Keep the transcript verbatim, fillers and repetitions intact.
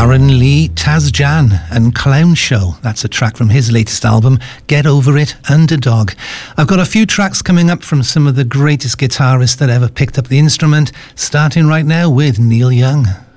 Aaron Lee, Taz Jan and Clown Show. That's a track from his latest album, Get Over It, Underdog. I've got a few tracks coming up from some of the greatest guitarists that ever picked up the instrument, starting right now with Neil Young.